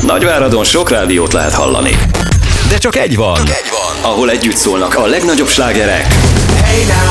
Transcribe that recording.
Nagyváradon sok rádiót lehet hallani. De csak egy van. Ahol együtt szólnak a legnagyobb slágerek Hey now,